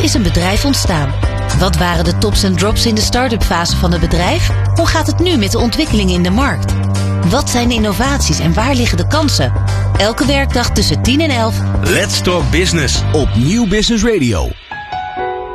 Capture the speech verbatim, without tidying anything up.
is een bedrijf ontstaan. Wat waren de tops en drops in de start-up fase van het bedrijf? Hoe gaat het nu met de ontwikkelingen in de markt? Wat zijn de innovaties en waar liggen de kansen? Elke werkdag tussen tien en elf. Let's Talk Business op Nieuw Business Radio.